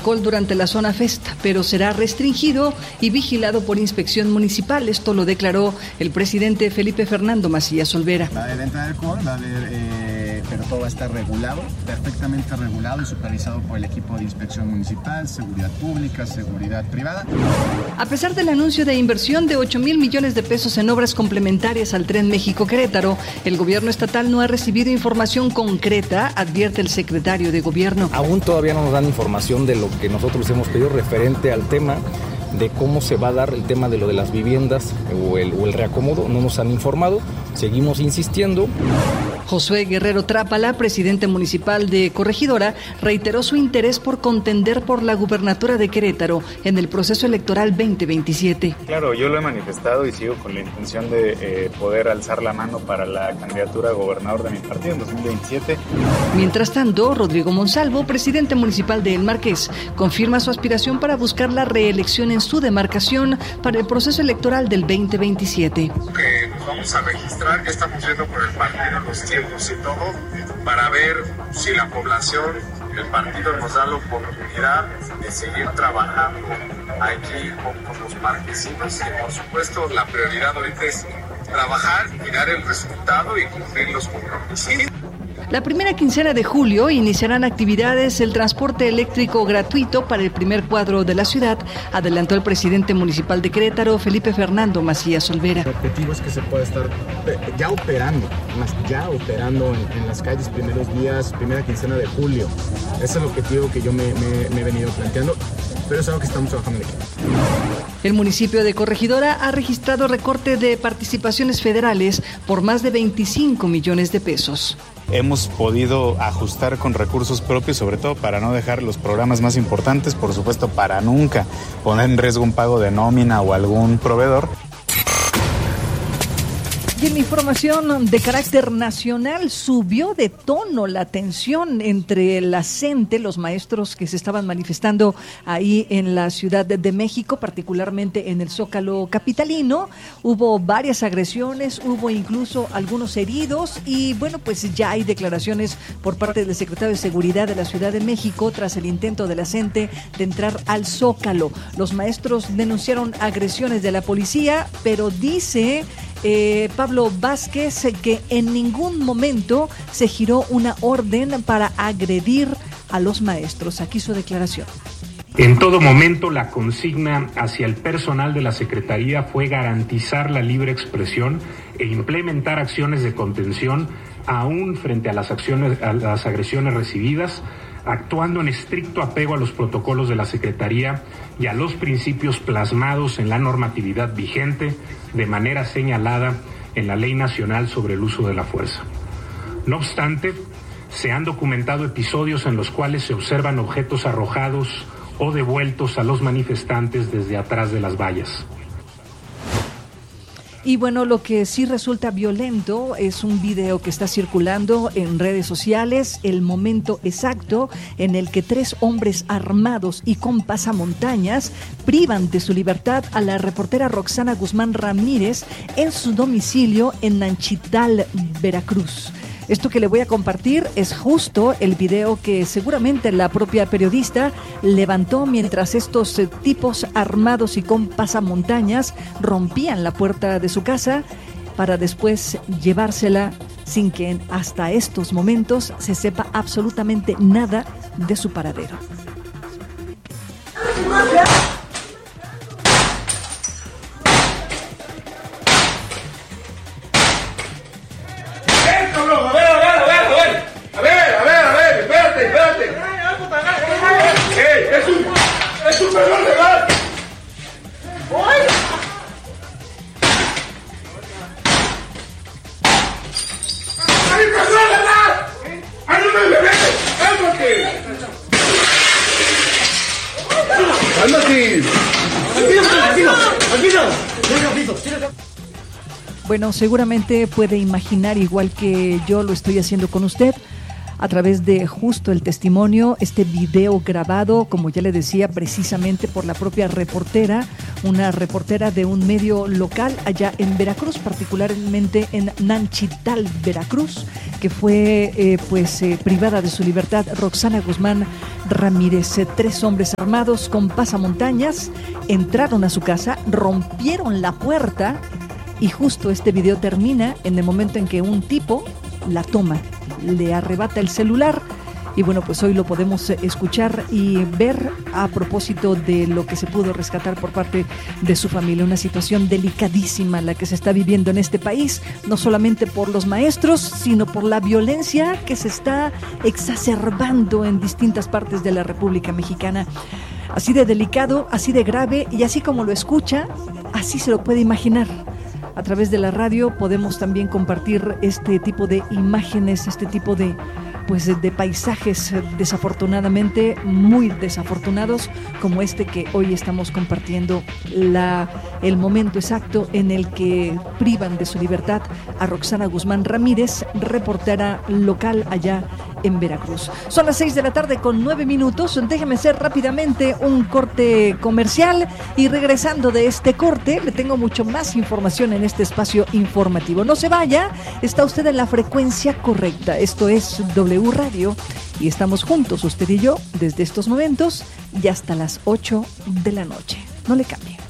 alcohol durante la zona festa, pero será restringido y vigilado por inspección municipal. Esto lo declaró el presidente Felipe Fernando Macías Olvera. Va a haber venta de alcohol, pero todo va a estar regulado, perfectamente regulado y supervisado por el equipo de inspección municipal, seguridad pública, seguridad privada. A pesar del anuncio de inversión de 8,000 millones de pesos en obras complementarias al Tren México-Querétaro, el gobierno estatal no ha recibido información concreta, advierte el secretario de Gobierno. Aún todavía no nos dan información de lo que nosotros hemos pedido referente al tema de cómo se va a dar el tema de lo de las viviendas o el reacomodo. No nos han informado, seguimos insistiendo. Josué Guerrero Trápala, presidente municipal de Corregidora, reiteró su interés por contender por la gubernatura de Querétaro en el proceso electoral 2027. Claro, yo lo he manifestado y sigo con la intención de poder alzar la mano para la candidatura a gobernador de mi partido en 2027. Mientras tanto, Rodrigo Monsalvo, presidente municipal de El Marqués, confirma su aspiración para buscar la reelección en su demarcación para el proceso electoral del 2027. Nos vamos a registrar, ya estamos viendo por el partido los tiempos y todo, para ver si la población, el partido nos da la oportunidad de seguir trabajando aquí con los marquesinos y por supuesto la prioridad ahorita es trabajar, mirar el resultado y cumplir los compromisos. La primera quincena de julio iniciarán actividades el transporte eléctrico gratuito para el primer cuadro de la ciudad, adelantó el presidente municipal de Querétaro, Felipe Fernando Macías Olvera. El objetivo es que se pueda estar ya operando en las calles primeros días, primera quincena de julio. Ese es el objetivo que yo me he venido planteando, pero es algo que estamos trabajando en equipo. El municipio de Corregidora ha registrado recorte de participaciones federales por más de 25 millones de pesos. Hemos podido ajustar con recursos propios, sobre todo para no dejar los programas más importantes, por supuesto para nunca poner en riesgo un pago de nómina o algún proveedor. Y en información de carácter nacional, subió de tono la tensión entre la CENTE, los maestros que se estaban manifestando ahí en la Ciudad de México, particularmente en el Zócalo capitalino. Hubo varias agresiones, hubo incluso algunos heridos y bueno, pues ya hay declaraciones por parte del secretario de Seguridad de la Ciudad de México tras el intento de la CENTE de entrar al Zócalo. Los maestros denunciaron agresiones de la policía, pero dice Pablo Vázquez que en ningún momento se giró una orden para agredir a los maestros. Aquí su declaración. En todo momento la consigna hacia el personal de la Secretaría fue garantizar la libre expresión e implementar acciones de contención aún frente a las agresiones recibidas, actuando en estricto apego a los protocolos de la Secretaría y a los principios plasmados en la normatividad vigente, de manera señalada en la Ley Nacional sobre el Uso de la Fuerza. No obstante, se han documentado episodios en los cuales se observan objetos arrojados o devueltos a los manifestantes desde atrás de las vallas. Y bueno, lo que sí resulta violento es un video que está circulando en redes sociales, el momento exacto en el que 3 hombres armados y con pasamontañas privan de su libertad a la reportera Roxana Guzmán Ramírez en su domicilio en Nanchital, Veracruz. Esto que le voy a compartir es justo el video que seguramente la propia periodista levantó mientras estos tipos armados y con pasamontañas rompían la puerta de su casa para después llevársela sin que hasta estos momentos se sepa absolutamente nada de su paradero. ¡Es un menor de edad! ¡Hay menor de edad! ¡Ayúdame, bebé! ¡Cálmate! ¡Cálmate! Bueno, seguramente puede imaginar, igual que yo lo estoy haciendo con usted, a través de justo el testimonio, este video grabado, como ya le decía, precisamente por la propia reportera, una reportera de un medio local allá en Veracruz, particularmente en Nanchital, Veracruz, que fue privada de su libertad Roxana Guzmán Ramírez. 3 hombres armados con pasamontañas entraron a su casa, rompieron la puerta y justo este video termina en el momento en que un tipo la toma, le arrebata el celular y bueno, pues hoy lo podemos escuchar y ver a propósito de lo que se pudo rescatar por parte de su familia. Una situación delicadísima la que se está viviendo en este país, no solamente por los maestros, sino por la violencia que se está exacerbando en distintas partes de la República Mexicana. Así de delicado, así de grave y así como lo escucha, así se lo puede imaginar. A través de la radio podemos también compartir este tipo de imágenes, este tipo de paisajes desafortunadamente muy desafortunados, como este que hoy estamos compartiendo, el momento exacto en el que privan de su libertad a Roxana Guzmán Ramírez, reportera local allá en Veracruz. Son las 6:09 p.m. Déjeme hacer rápidamente un corte comercial y regresando de este corte le tengo mucho más información en este espacio informativo. No se vaya, está usted en la frecuencia correcta. Esto es W Radio y estamos juntos, usted y yo, desde estos momentos y hasta las 8 de la noche. No le cambie.